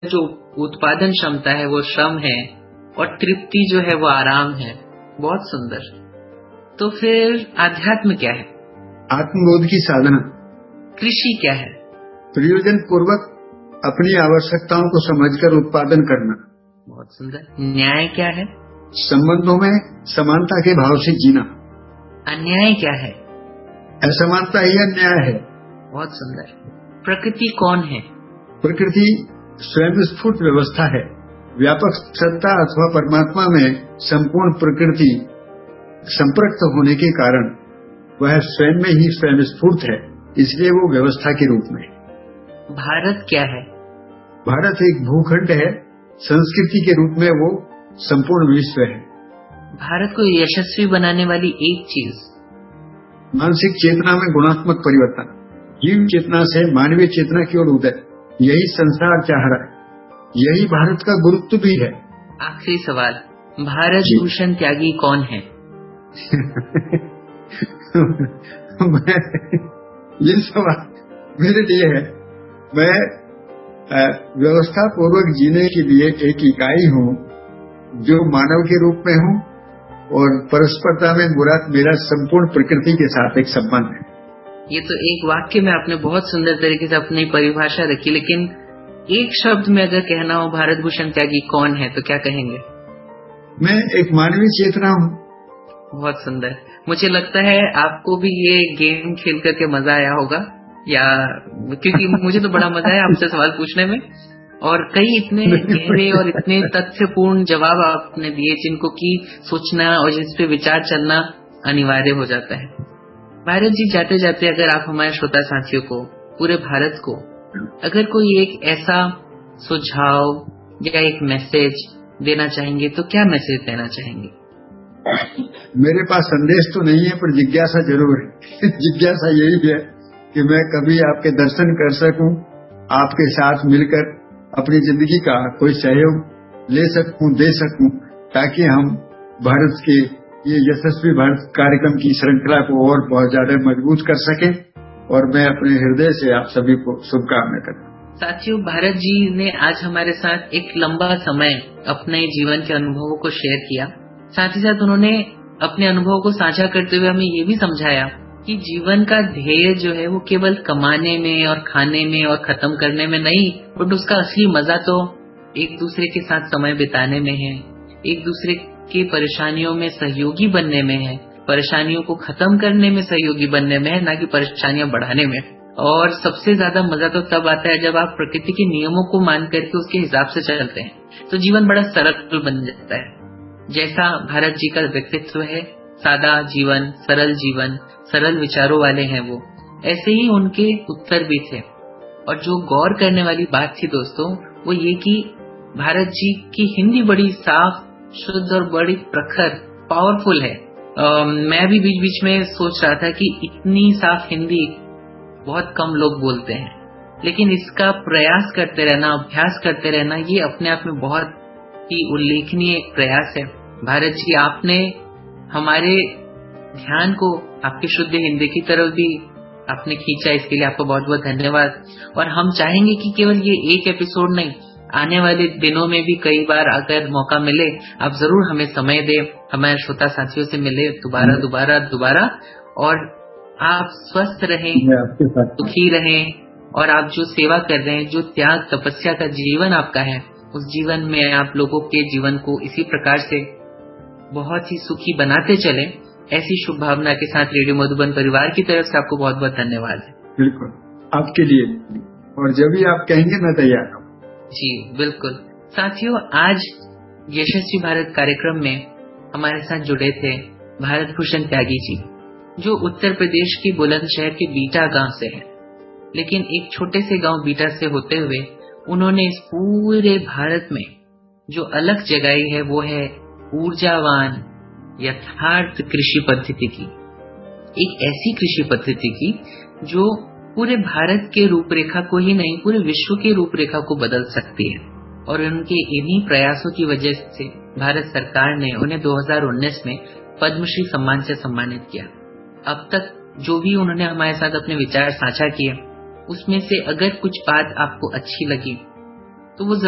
जो उत्पादन क्षमता है वो श्रम है, और तृप्ति जो है वो आराम है। बहुत सुंदर। तो फिर अध्यात्म क्या है? आत्मबोध की साधना। कृषि क्या है? प्रयोजन पूर्वक अपनी आवश्यकताओं को समझकर उत्पादन करना। बहुत सुंदर। न्याय क्या है? संबंधों में समानता के भाव से जीना। अन्याय क्या है? असमानता ही अन्याय है। बहुत सुंदर। प्रकृति कौन है? प्रकृति स्वयं स्फूर्त व्यवस्था है। व्यापक सत्ता अथवा परमात्मा में संपूर्ण प्रकृति संपृक्त होने के कारण वह स्वयं में ही स्वयं स्फूर्त है, इसलिए वो व्यवस्था के रूप में। भारत क्या है? भारत एक भूखंड है, संस्कृति के रूप में वो संपूर्ण विश्व है। भारत को यशस्वी बनाने वाली एक चीज? मानसिक चेतना में गुणात्मक परिवर्तन, जीव चेतना से मानवीय चेतना की ओर उदय, यही संसार चाह रहा है, यही भारत का गुरुत्व भी है। आखिरी सवाल, भारत भूषण त्यागी कौन है? ये सवाल मेरे लिए है। मैं व्यवस्था पूर्वक जीने के लिए एक इकाई हूँ जो मानव के रूप में हूँ, और परस्परता में मेरा संपूर्ण प्रकृति के साथ एक संबंध है। ये तो एक वाक्य में आपने बहुत सुंदर तरीके से अपनी परिभाषा रखी, लेकिन एक शब्द में अगर कहना हो भारत भूषण त्यागी कौन है तो क्या कहेंगे? मैं एक मानवीय चेतना हूँ। बहुत सुंदर। मुझे लगता है आपको भी ये गेम खेल करके मजा आया होगा, या क्योंकि मुझे तो बड़ा मजा आया आपसे सवाल पूछने में, और कई इतने गहरे और इतने तथ्यपूर्ण जवाब आपने दिए जिनको कि सोचना और जिस पे विचार चलना अनिवार्य हो जाता है। भारत जी, जाते जाते अगर आप हमारे श्रोता साथियों को, पूरे भारत को, अगर कोई एक ऐसा सुझाव या एक मैसेज देना चाहेंगे तो क्या मैसेज देना चाहेंगे? मेरे पास संदेश तो नहीं है, पर जिज्ञासा जरूर है। जिज्ञासा यही है कि मैं कभी आपके दर्शन कर सकूं, आपके साथ मिलकर अपनी जिंदगी का कोई सहयोग ले सकूं, दे सकूं, ताकि हम भारत के ये यशस्वी भारत कार्यक्रम की श्रृंखला को और बहुत ज्यादा मजबूत कर सकें। और मैं अपने हृदय से आप सभी को शुभकामनाएं करता हूं। साथियों, भारत जी ने आज हमारे साथ एक लंबा समय अपने जीवन के अनुभवों को शेयर किया। साथ ही साथ उन्होंने अपने अनुभवों को साझा करते हुए हमें ये भी समझाया कि जीवन का ध्येय जो है वो केवल कमाने में और खाने में और खत्म करने में नहीं, बट उसका असली मजा तो एक दूसरे के साथ समय बिताने में है, एक दूसरे की परेशानियों में सहयोगी बनने में है, परेशानियों को खत्म करने में सहयोगी बनने में है, ना कि परेशानियां बढ़ाने में। और सबसे ज्यादा मजा तो तब आता है जब आप प्रकृति के नियमों को मान करके उसके हिसाब से चलते हैं, तो जीवन बड़ा सरल बन जाता है। जैसा भारत जी का व्यक्तित्व है, सादा जीवन, सरल विचारों वाले हैं वो, ऐसे ही उनके उत्तर भी थे। और जो गौर करने वाली बात थी दोस्तों, वो ये कि भारत जी की हिंदी बड़ी साफ, शुद्ध और बड़ी प्रखर, पावरफुल है। मैं भी बीच बीच में सोच रहा था कि इतनी साफ हिंदी बहुत कम लोग बोलते हैं, लेकिन इसका प्रयास करते रहना, अभ्यास करते रहना, ये अपने आप में बहुत ही उल्लेखनीय एक प्रयास है। भारत जी, आपने हमारे ध्यान को आपकी शुद्ध हिंदी की तरफ भी आपने खींचा, इसके लिए आपको बहुत बहुत धन्यवाद। और हम चाहेंगे कि केवल ये एक एपिसोड नहीं, आने वाले दिनों में भी कई बार अगर मौका मिले, आप जरूर हमें समय दें, हमारे श्रोता साथियों से मिले दोबारा, और आप स्वस्थ रहें, सुखी रहें, और आप जो सेवा कर रहे हैं, जो त्याग तपस्या का जीवन आपका है, उस जीवन में आप लोगों के जीवन को इसी प्रकार से बहुत ही सुखी बनाते चलें। ऐसी शुभ भावना के साथ रेडियो मधुबन परिवार की तरफ से आपको बहुत बहुत धन्यवाद। बिल्कुल, आपके लिए, और जब भी आप कहेंगे मैं तैयार हूँ। जी बिल्कुल। साथियों, आज यशस्वी भारत कार्यक्रम में हमारे साथ जुड़े थे भारत भूषण त्यागी जी, जो उत्तर प्रदेश के बुलंदशहर के बीटा गांव से है। लेकिन एक छोटे से गांव बीटा से होते हुए उन्होंने इस पूरे भारत में जो अलग जगाई है, वो है ऊर्जावान यथार्थ कृषि पद्धति की। एक ऐसी कृषि पद्धति की जो पूरे भारत के रूपरेखा को ही नहीं, पूरे विश्व के रूपरेखा को बदल सकती है। और उनके इन्हीं प्रयासों की वजह से भारत सरकार ने उन्हें 2019 में पद्मश्री सम्मान से सम्मानित किया। अब तक जो भी उन्होंने हमारे साथ अपने विचार साझा किए, उसमें से अगर कुछ बात आपको अच्छी लगी तो वो